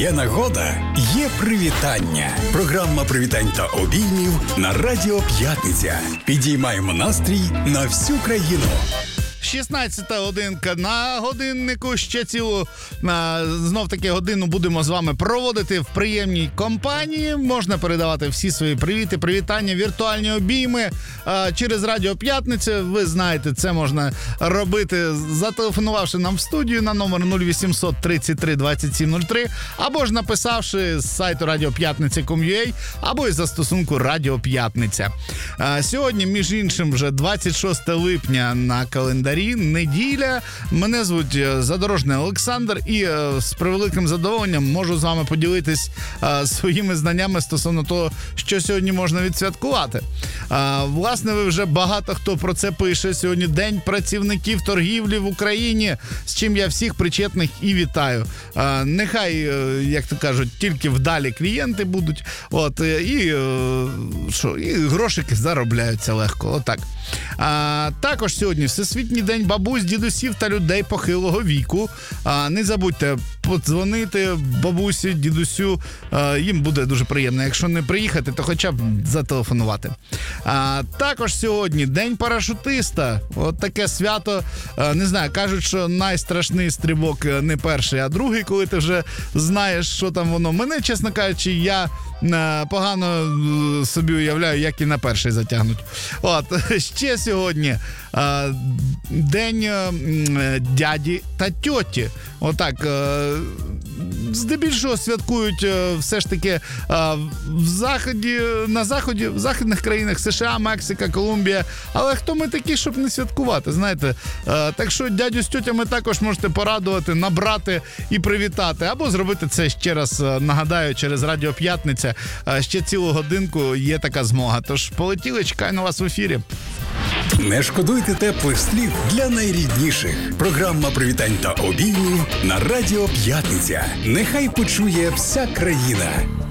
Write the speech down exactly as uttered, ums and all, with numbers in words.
Є нагода, є привітання. Програма привітань та обіймів на Радіо П'ятниця. Підіймаємо настрій на всю країну. шістнадцята годинка на годиннику. Ще цілу а, знов-таки годину будемо з вами проводити в приємній компанії. Можна передавати всі свої привіти, привітання, віртуальні обійми а, через Радіо П'ятниця. Ви знаєте, це можна робити, зателефонувавши нам в студію на номер нуль вісімсот тридцять три двадцять сім нуль три, або ж написавши з сайту радіо п'ятниця крапка ком крапка ю а, або із застосунку Радіо П'ятниця. А, сьогодні, між іншим, вже двадцять шостого липня на календарі. Неділя. Мене звуть Задорожний Олександр і е, з превеликим задоволенням можу з вами поділитись е, своїми знаннями стосовно того, що сьогодні можна відсвяткувати. Е, власне, ви вже багато хто про це пише. Сьогодні День працівників торгівлі в Україні, з чим я всіх причетних і вітаю. Е, нехай, е, як то кажуть, тільки вдалі клієнти будуть, от, е, і, е, що, і грошики заробляються легко. Отак. А, також сьогодні Всесвітній день бабусь, дідусів та людей похилого віку. А, не забудьте подзвонити бабусі, дідусю. А, їм буде дуже приємно. Якщо не приїхати, то хоча б зателефонувати. А, також сьогодні День парашутиста. От таке свято. А, не знаю, кажуть, що найстрашний стрибок не перший, а другий, коли ти вже знаєш, що там воно. Мене, чесно кажучи, я погано собі уявляю, як і на перший затягнуть. От, ще сьогодні а, День а, дяді та тьоті. Отак, а, здебільшого святкують а, все ж таки а, в заході, на заході, в західних країнах США, Мексика, Колумбія. Але хто ми такі, щоб не святкувати, знаєте? А, так що дядю з тьотями також можете порадувати, набрати і привітати. Або зробити це ще раз, нагадаю, через Радіо П'ятниця. Ще цілу годинку є така змога. Тож полетіли, чекаю на вас в ефірі. Не шкодуйте теплих слів для найрідніших. Програма привітань та обіймів на Радіо П'ятниця. Нехай почує вся країна.